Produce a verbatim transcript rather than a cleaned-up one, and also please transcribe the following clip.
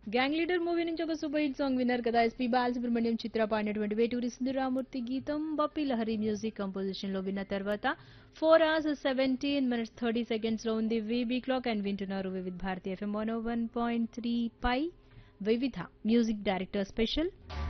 Gang leader movie నుంచి ఒక super hit song విన్నారు కదా. ఎస్పీ బాలసుబ్రహ్మణ్యం చిత్ర పాడినటువంటి వేటూరి సుందరరామూర్తి గీతం బప్పి లహరి మ్యూజిక్ కంపోజిషన్ లో విన్న తర్వాత four hours seventeen minutes thirty seconds లో ఉంది వీబీ క్లాక్ అండ్ వింటున్నారు Vividh Bharati FM one one point three pi వివిధ మ్యూజిక్ డైరెక్టర్ స్పెషల్